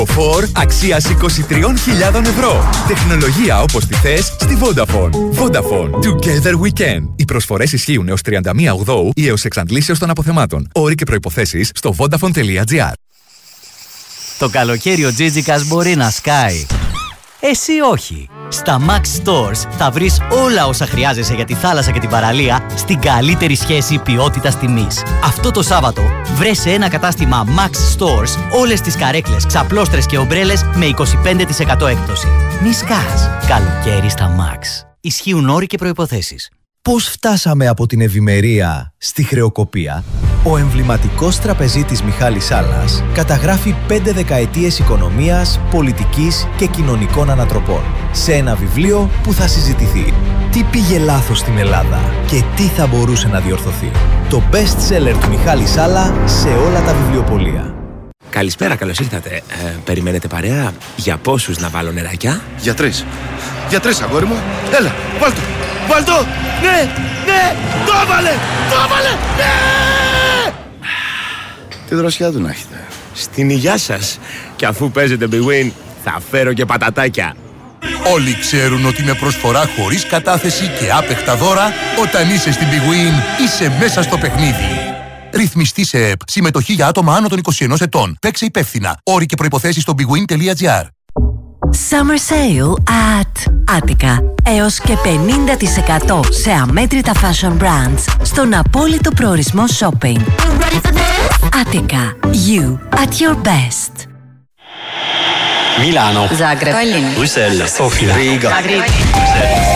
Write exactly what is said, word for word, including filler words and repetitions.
Φορ αξίας είκοσι τρεις χιλιάδες ευρώ. Τεχνολογία όπως τη θες στη Vodafone. Vodafone. Together we can. Οι προσφορές ισχύουν έως τριάντα μία Οκτωβρίου ή έως εξαντλήσεως των αποθεμάτων. Όροι και προϋποθέσεις στο vodafone τελεία gr. Το καλοκαίρι ο Τζίτζικας μπορεί να σκάει. Εσύ όχι. Στα Max Stores θα βρεις όλα όσα χρειάζεσαι για τη θάλασσα και την παραλία στην καλύτερη σχέση ποιότητας τιμής. Αυτό το Σάββατο βρες σε ένα κατάστημα Max Stores όλες τις καρέκλες, ξαπλώστρες και ομπρέλες με είκοσι πέντε τοις εκατό έκπτωση. Μη σκάς. Καλοκαίρι στα Max. Ισχύουν όροι και προϋποθέσεις. Πώς φτάσαμε από την ευημερία στη χρεοκοπία? Ο εμβληματικός τραπεζίτης Μιχάλης Σάλλας καταγράφει πέντε δεκαετίες οικονομίας, πολιτικής και κοινωνικών ανατροπών σε ένα βιβλίο που θα συζητηθεί. Τι πήγε λάθος στην Ελλάδα και τι θα μπορούσε να διορθωθεί? Το best seller του Μιχάλη Σάλλα σε όλα τα βιβλιοπωλεία. Καλησπέρα, καλώς ήρθατε. Ε, περιμένετε παρέα? Για πόσους να βάλω νεράκια? Για τρεις. Για τρεις, αγόρι μου. Έλα, βάλ' το. Βάλ' το. Ναι, ναι, το έβαλε, το έβαλε, ναι! Τι δροσιά του να έχετε. Στην υγειά σας. Και αφού παίζετε Big Win, θα φέρω και πατατάκια. Όλοι ξέρουν ότι με προσφορά χωρίς κατάθεση και άπεχτα δώρα, όταν είσαι στην Big Win, είσαι μέσα στο παιχνίδι. Ρυθμιστή σε ΕΠ. Συμμετοχή για άτομα άνω των είκοσι ενός ετών. Παίξε υπεύθυνα. Όροι και προϋποθέσεις στο bigwin τελεία gr. Summer Sale at Attica. Έως και πενήντα τοις εκατό σε αμέτρητα fashion brands στον απόλυτο προορισμό shopping. Attica. You at your best. Milano, Zagreb, Bruxelles, Sofia, Riga,